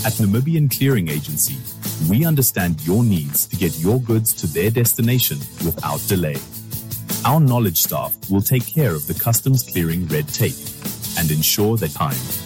At Namibian Clearing Agency, we understand your needs to get your goods to their destination without delay. Our knowledge staff will take care of the customs clearing red tape and ensure that time